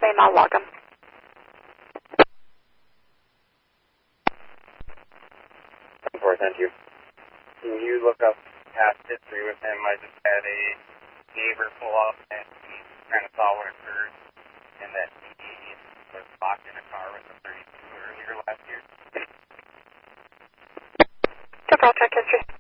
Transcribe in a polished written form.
name, I'll log him. 10-4, thank you. Can you look up past history with him? I just had a neighbor pull up and he kind of saw what occurred and that he was locked in a car with a 32 earlier last year. Took all check history.